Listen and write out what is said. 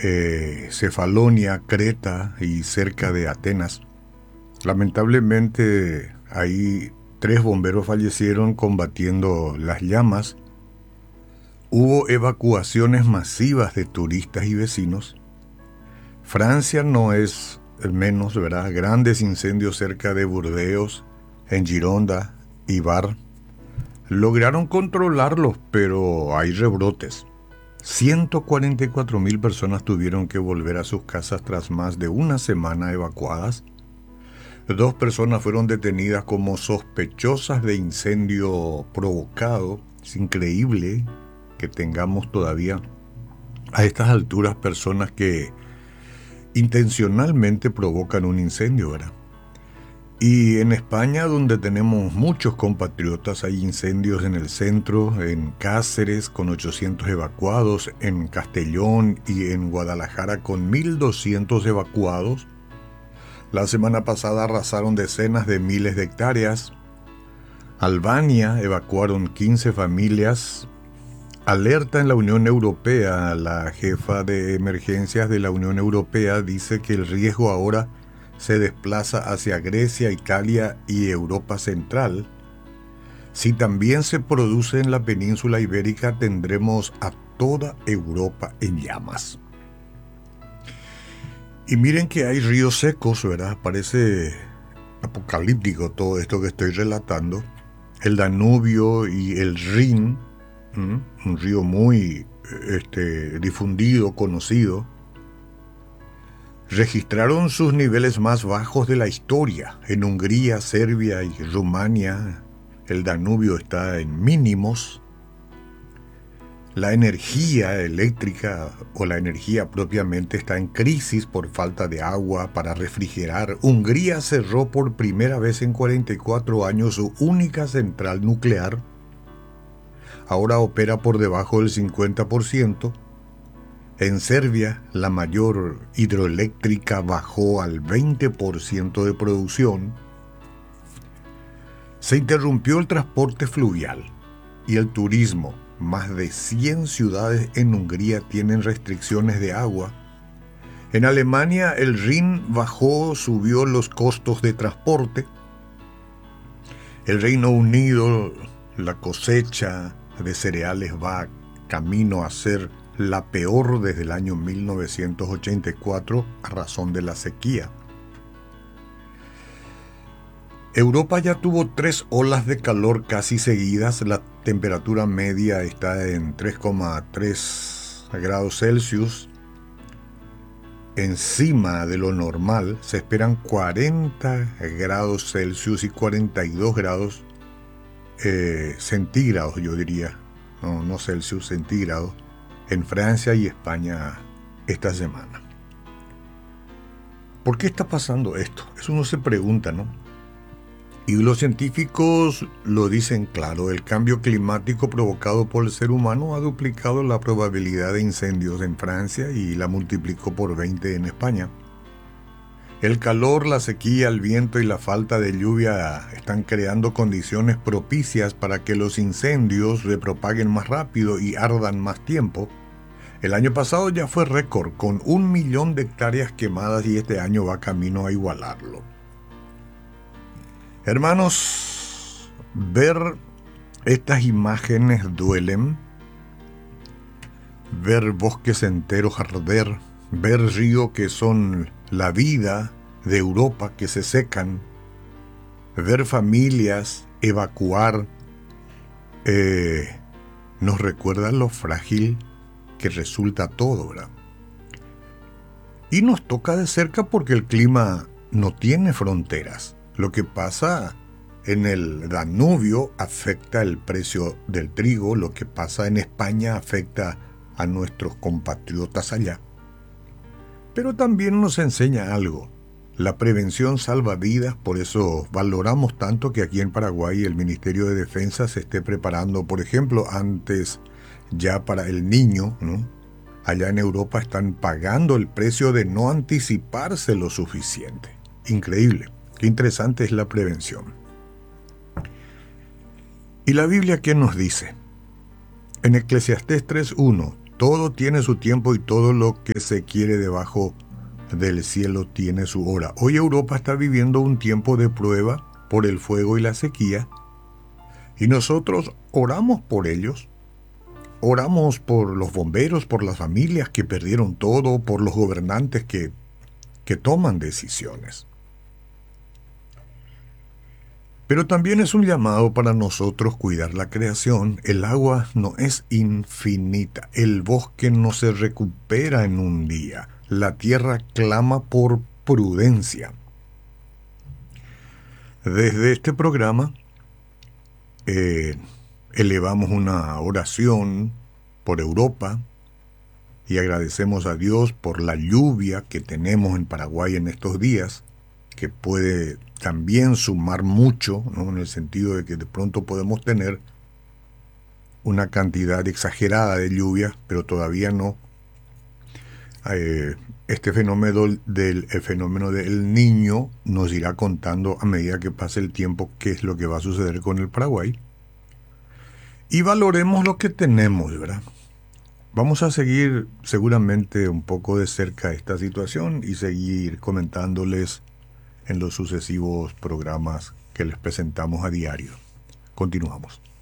Cefalonia, Creta y cerca de Atenas. Lamentablemente, ahí 3 bomberos fallecieron combatiendo las llamas. Hubo evacuaciones masivas de turistas y vecinos. Francia no es el menos, ¿verdad? Grandes incendios cerca de Burdeos, en Gironda y Var. Lograron controlarlos, pero hay rebrotes. 144.000 personas tuvieron que volver a sus casas tras más de una semana evacuadas. 2 personas fueron detenidas como sospechosas de incendio provocado. Es increíble que tengamos todavía a estas alturas personas que intencionalmente provocan un incendio, ¿verdad? Y en España, donde tenemos muchos compatriotas, hay incendios en el centro, en Cáceres con 800 evacuados, en Castellón y en Guadalajara con 1.200 evacuados. La semana pasada arrasaron decenas de miles de hectáreas. Albania evacuaron 15 familias. Alerta en la Unión Europea. La jefa de emergencias de la Unión Europea dice que el riesgo ahora se desplaza hacia Grecia, Italia y Europa Central. Si también se produce en la península ibérica, tendremos a toda Europa en llamas. Y miren que hay ríos secos, ¿verdad? Parece apocalíptico todo esto que estoy relatando. El Danubio y el Rin, un río muy difundido, conocido, registraron sus niveles más bajos de la historia. En Hungría, Serbia y Rumania, el Danubio está en mínimos. La energía eléctrica o la energía propiamente está en crisis por falta de agua para refrigerar. Hungría cerró por primera vez en 44 años su única central nuclear. Ahora opera por debajo del 50%. En Serbia, la mayor hidroeléctrica bajó al 20% de producción. Se interrumpió el transporte fluvial y el turismo. Más de 100 ciudades en Hungría tienen restricciones de agua. En Alemania, el Rin subió los costos de transporte. El Reino Unido, la cosecha de cereales va camino a ser la peor desde el año 1984 a razón de la sequía. Europa ya tuvo 3 olas de calor casi seguidas. La temperatura media está en 3,3 grados Celsius. Encima de lo normal, se esperan 40 grados Celsius y 42 grados centígrados, yo diría. No Celsius, centígrados. En Francia y España esta semana. ¿Por qué está pasando esto? Eso uno se pregunta, ¿no? Y los científicos lo dicen claro, el cambio climático provocado por el ser humano ha duplicado la probabilidad de incendios en Francia y la multiplicó por 20 en España. El calor, la sequía, el viento y la falta de lluvia están creando condiciones propicias para que los incendios se propaguen más rápido y ardan más tiempo. El año pasado ya fue récord, con 1 millón de hectáreas quemadas y este año va camino a igualarlo. Hermanos, ver estas imágenes duelen. Ver bosques enteros arder, ver ríos que son la vida de Europa que se secan, ver familias evacuar, nos recuerda lo frágil que resulta todo, ¿verdad? Y nos toca de cerca porque el clima no tiene fronteras. Lo que pasa en el Danubio afecta el precio del trigo, lo que pasa en España afecta a nuestros compatriotas allá. Pero también nos enseña algo. La prevención salva vidas, por eso valoramos tanto que aquí en Paraguay el Ministerio de Defensa se esté preparando, por ejemplo, antes ya para el niño, ¿no? Allá en Europa están pagando el precio de no anticiparse lo suficiente. Increíble. Qué interesante es la prevención. ¿Y la Biblia qué nos dice? En Eclesiastés 3:1, todo tiene su tiempo y todo lo que se quiere debajo del cielo tiene su hora. Hoy Europa está viviendo un tiempo de prueba por el fuego y la sequía, y nosotros oramos por ellos. Oramos por los bomberos, por las familias que perdieron todo, por los gobernantes que toman decisiones. Pero también es un llamado para nosotros cuidar la creación. El agua no es infinita, el bosque no se recupera en un día, la tierra clama por prudencia. Desde este programa elevamos una oración por Europa y agradecemos a Dios por la lluvia que tenemos en Paraguay en estos días, que puede también sumar mucho, ¿no? En el sentido de que de pronto podemos tener una cantidad exagerada de lluvia, pero todavía no. Este fenómeno el fenómeno del Niño nos irá contando a medida que pase el tiempo qué es lo que va a suceder con el Paraguay. Y valoremos lo que tenemos, ¿verdad? Vamos a seguir seguramente un poco de cerca esta situación y seguir comentándoles en los sucesivos programas que les presentamos a diario. Continuamos.